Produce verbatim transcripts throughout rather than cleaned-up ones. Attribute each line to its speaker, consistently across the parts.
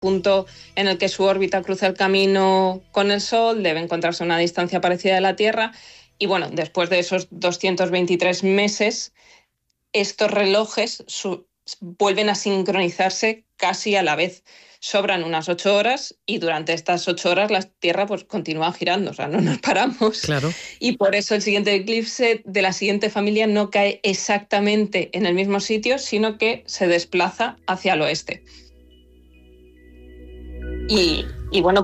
Speaker 1: punto en el que su órbita cruza el camino con el Sol debe encontrarse a una distancia parecida de la Tierra. Y bueno, después de esos doscientos veintitrés meses, estos relojes su- vuelven a sincronizarse casi a la vez. Sobran unas ocho horas y durante estas ocho horas la Tierra pues continúa girando, o sea, no nos paramos.
Speaker 2: Claro.
Speaker 1: Y por eso el siguiente eclipse de la siguiente familia no cae exactamente en el mismo sitio, sino que se desplaza hacia el oeste. Y, y bueno,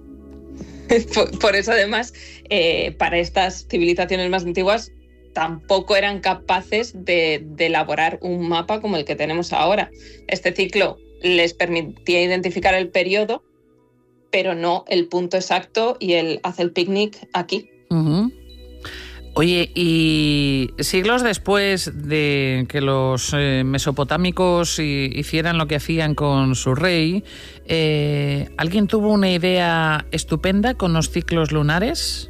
Speaker 1: por, por eso además, eh, para estas civilizaciones más antiguas, tampoco eran capaces de, de elaborar un mapa como el que tenemos ahora. Este ciclo les permitía identificar el periodo, pero no el punto exacto y el hace el picnic aquí.
Speaker 2: Uh-huh. Oye, y siglos después de que los eh, mesopotámicos hi- hicieran lo que hacían con su rey, eh, ¿alguien tuvo una idea estupenda con los ciclos lunares?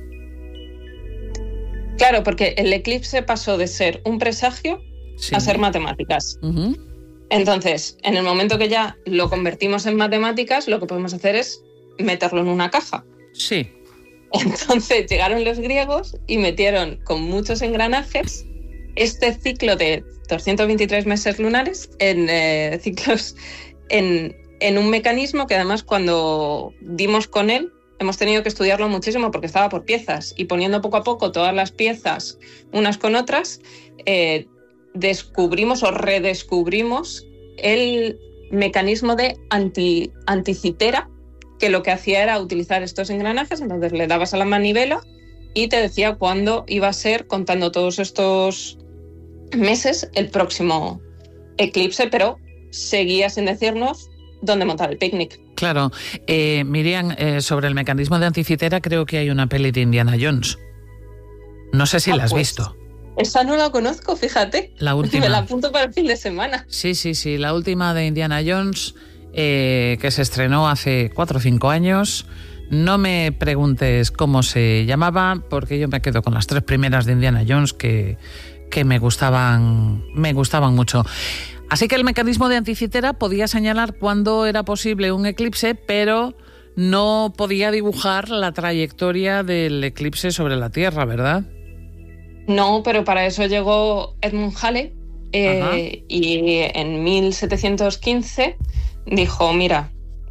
Speaker 1: Claro, porque el eclipse pasó de ser un presagio
Speaker 2: Sí.
Speaker 1: a ser matemáticas.
Speaker 2: Uh-huh.
Speaker 1: Entonces, en el momento que ya lo convertimos en matemáticas, lo que podemos hacer es meterlo en una caja.
Speaker 2: Sí.
Speaker 1: Entonces llegaron los griegos y metieron con muchos engranajes este ciclo de doscientos veintitrés meses lunares en eh, ciclos en, en un mecanismo que además cuando dimos con él hemos tenido que estudiarlo muchísimo porque estaba por piezas y poniendo poco a poco todas las piezas unas con otras, eh, descubrimos o redescubrimos el mecanismo de anti, anticitera, que lo que hacía era utilizar estos engranajes. Entonces le dabas a la manivela y te decía cuándo iba a ser, contando todos estos meses, el próximo eclipse, pero seguía sin decirnos dónde montar el picnic.
Speaker 2: Claro. Eh, Miriam, eh, sobre el mecanismo de anticitera creo que hay una peli de Indiana Jones. No sé si
Speaker 1: Ah,
Speaker 2: la has
Speaker 1: pues,
Speaker 2: visto.
Speaker 1: Esa no la conozco, fíjate.
Speaker 2: La última.
Speaker 1: Me la apunto para el fin de semana.
Speaker 2: Sí, sí, sí, la última de Indiana Jones, eh, que se estrenó hace cuatro o cinco años. No me preguntes cómo se llamaba, porque yo me quedo con las tres primeras de Indiana Jones que, que me gustaban, me gustaban mucho. Así que el mecanismo de anticitera podía señalar cuándo era posible un eclipse, pero no podía dibujar la trayectoria del eclipse sobre la Tierra, ¿verdad?
Speaker 1: No, pero para eso llegó Edmund Halley eh, y en mil setecientos quince dijo, mira,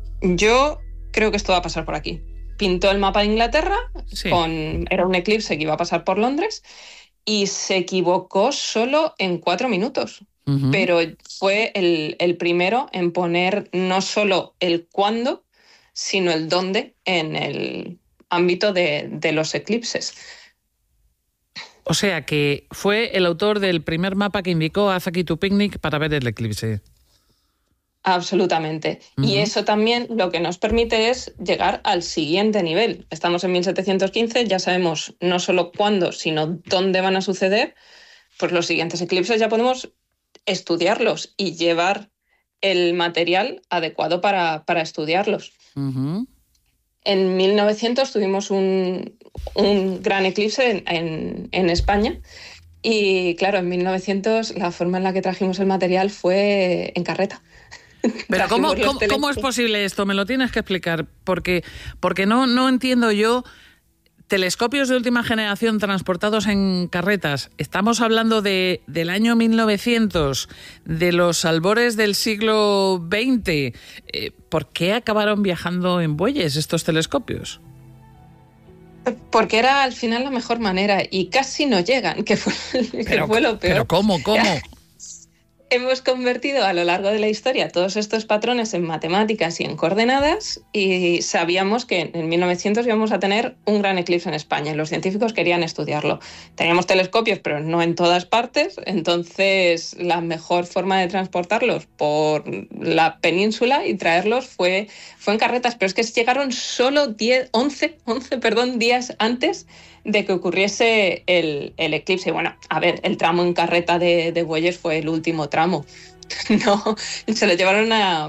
Speaker 1: yo creo que esto va a pasar por aquí. Pintó el mapa de Inglaterra,
Speaker 2: Sí.
Speaker 1: con, era un eclipse que iba a pasar por Londres y se equivocó solo en cuatro minutos.
Speaker 2: Uh-huh.
Speaker 1: Pero fue el, el primero en poner no solo el cuándo, sino el dónde en el ámbito de, de los eclipses.
Speaker 2: O sea que fue el autor del primer mapa que indicó haz aquí tu picnic para ver el eclipse.
Speaker 1: Absolutamente. Uh-huh. Y eso también lo que nos permite es llegar al siguiente nivel. Estamos en mil setecientos quince, ya sabemos no solo cuándo, sino dónde van a suceder. Pues los siguientes eclipses ya podemos estudiarlos y llevar el material adecuado para, para estudiarlos.
Speaker 2: Uh-huh.
Speaker 1: En mil novecientos tuvimos un, un gran eclipse en, en, en España y claro, en mil novecientos la forma en la que trajimos el material fue en carreta.
Speaker 2: Pero ¿cómo, cómo, ¿cómo es posible esto? Me lo tienes que explicar, porque, porque no, no entiendo yo. Telescopios de última generación transportados en carretas. Estamos hablando de, del año mil novecientos, de los albores del siglo veinte. Eh, ¿Por qué acabaron viajando en bueyes estos telescopios?
Speaker 1: Porque era al final la mejor manera y casi no llegan, que fue, que
Speaker 2: pero,
Speaker 1: fue lo peor.
Speaker 2: ¿Pero cómo? ¿Cómo?
Speaker 1: Hemos convertido a lo largo de la historia todos estos patrones en matemáticas y en coordenadas y sabíamos que en mil novecientos íbamos a tener un gran eclipse en España y los científicos querían estudiarlo. Teníamos telescopios, pero no en todas partes, entonces la mejor forma de transportarlos por la península y traerlos fue, fue en carretas, pero es que llegaron solo diez, once, once perdón, días antes de que ocurriese el, el eclipse. Bueno, a ver, el tramo en carreta de, de bueyes fue el último tramo. No, se lo llevaron a,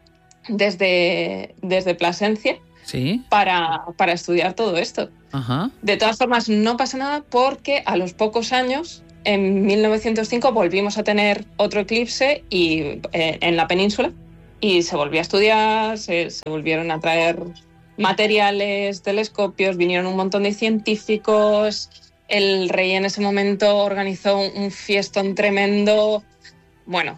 Speaker 1: desde, desde Plasencia
Speaker 2: ¿Sí?
Speaker 1: para, para estudiar todo esto.
Speaker 2: Ajá.
Speaker 1: De todas formas, no pasa nada porque a los pocos años, en mil novecientos cinco, volvimos a tener otro eclipse y, eh, en la península y se volvió a estudiar, se, se volvieron a traer materiales, telescopios, vinieron un montón de científicos, el rey en ese momento organizó un fiestón tremendo, bueno.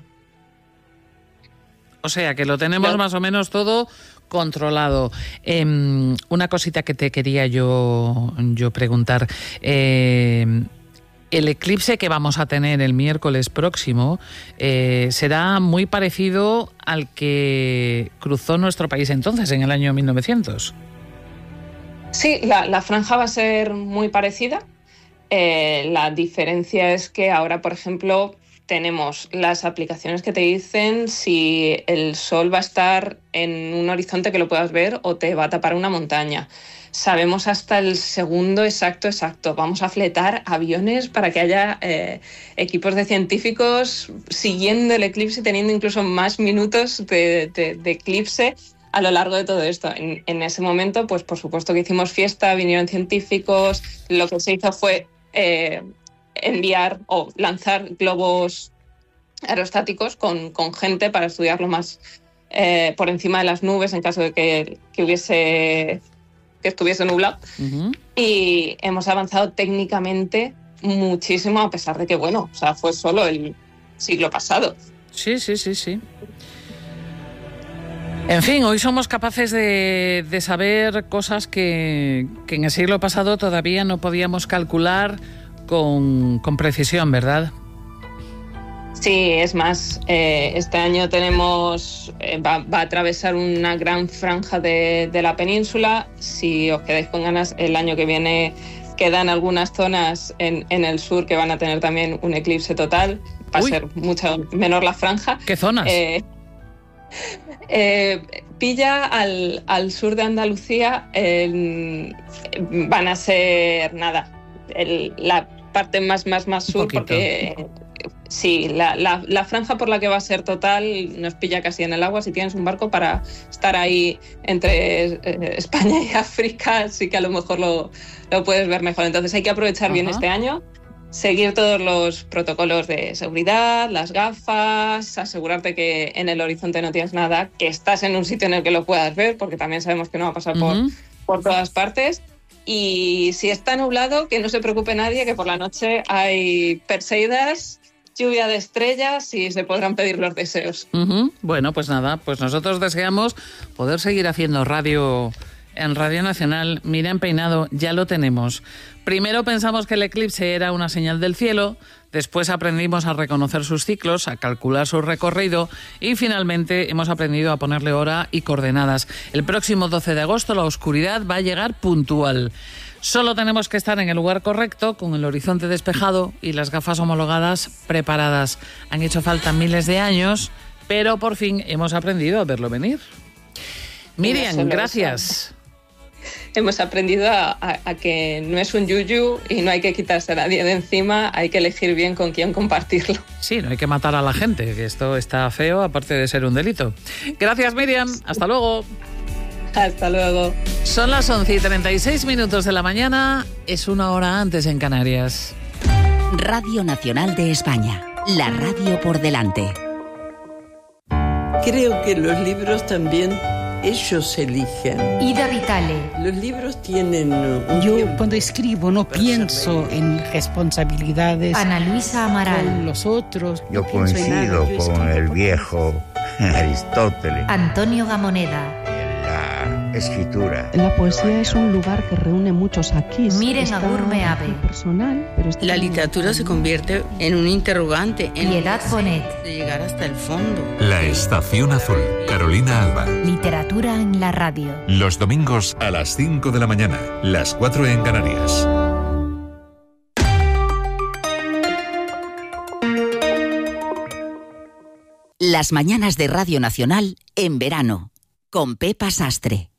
Speaker 2: O sea, que lo tenemos ¿no? más o menos todo controlado. Eh, una cosita que te quería yo, yo preguntar. Eh, el eclipse que vamos a tener el miércoles próximo eh, será muy parecido al que cruzó nuestro país entonces, en el año mil novecientos.
Speaker 1: Sí, la, la franja va a ser muy parecida. Eh, la diferencia es que ahora, por ejemplo, tenemos las aplicaciones que te dicen si el sol va a estar en un horizonte que lo puedas ver o te va a tapar una montaña. Sabemos hasta el segundo exacto, exacto. Vamos a fletar aviones para que haya eh, equipos de científicos siguiendo el eclipse, teniendo incluso más minutos de, de, de eclipse a lo largo de todo esto. En, en ese momento, pues por supuesto que hicimos fiesta, vinieron científicos, lo que se hizo fue eh, enviar o lanzar globos aerostáticos con, con gente para estudiarlo más eh, por encima de las nubes en caso de que, que hubiese... que estuviese nublado. Uh-huh. Y hemos avanzado técnicamente muchísimo, a pesar de que, bueno, o sea, fue solo el siglo pasado.
Speaker 2: Sí, sí, sí, sí. En fin, hoy somos capaces de, de saber cosas que, que en el siglo pasado todavía no podíamos calcular con, con precisión, ¿verdad?
Speaker 1: Sí, es más, eh, este año tenemos eh, va, va a atravesar una gran franja de, de la península. Si os quedáis con ganas, el año que viene quedan algunas zonas en, en el sur que van a tener también un eclipse total. Va Uy. a ser mucho menor la franja.
Speaker 2: ¿Qué zonas?
Speaker 1: Eh, eh, pilla al, al sur de Andalucía, eh, van a ser nada, el, la parte más, más, más sur, porque... Sí, la, la, la franja por la que va a ser total nos pilla casi en el agua. Si tienes un barco para estar ahí entre eh, España y África, sí que a lo mejor lo, lo puedes ver mejor. Entonces hay que aprovechar Ajá. bien este año, seguir todos los protocolos de seguridad, las gafas, asegurarte que en el horizonte no tienes nada, que estás en un sitio en el que lo puedas ver, porque también sabemos que no va a pasar uh-huh. por, por todas partes. Y si está nublado, que no se preocupe nadie, que por la noche hay Perseidas, lluvia de estrellas y se podrán pedir los deseos.
Speaker 2: Uh-huh. Bueno, pues nada, pues nosotros deseamos poder seguir haciendo radio en Radio Nacional. Miriam Peinado, ya lo tenemos. Primero pensamos que el eclipse era una señal del cielo, después aprendimos a reconocer sus ciclos, a calcular su recorrido y finalmente hemos aprendido a ponerle hora y coordenadas. El próximo doce de agosto la oscuridad va a llegar puntual. Solo tenemos que estar en el lugar correcto, con el horizonte despejado y las gafas homologadas preparadas. Han hecho falta miles de años, pero por fin hemos aprendido a verlo venir. Miriam, gracias.
Speaker 1: Hemos aprendido a, a, a que no es un yuyu y no hay que quitarse a nadie de encima, hay que elegir bien con quién compartirlo.
Speaker 2: Sí, no hay que matar a la gente, que esto está feo, aparte de ser un delito. Gracias, Miriam. Hasta luego.
Speaker 1: Hasta luego.
Speaker 2: Son las once y treinta y seis minutos de la mañana, es una hora antes en Canarias.
Speaker 3: Radio Nacional de España, la radio por delante.
Speaker 4: Creo que los libros también ellos eligen.
Speaker 5: Ida Vitale.
Speaker 4: Los libros tienen un
Speaker 6: Yo cuando escribo no pienso saber. en responsabilidades.
Speaker 5: Ana Luisa Amaral.
Speaker 6: Con los otros.
Speaker 7: Yo no coincido con escribo. el viejo Aristóteles.
Speaker 5: Antonio Gamoneda.
Speaker 7: Escritura.
Speaker 8: La poesía es un lugar que reúne muchos aquí.
Speaker 5: Miren a Gurme Ave.
Speaker 8: Personal, pero
Speaker 9: la literatura se convierte en un interrogante. En
Speaker 5: Piedad Bonet.
Speaker 9: De llegar hasta el fondo.
Speaker 10: La Estación Azul. Carolina Alba.
Speaker 5: Literatura en la radio.
Speaker 10: Los domingos a las cinco de la mañana. Las cuatro en Canarias.
Speaker 3: Las mañanas de Radio Nacional en verano. Con Pepa Sastre.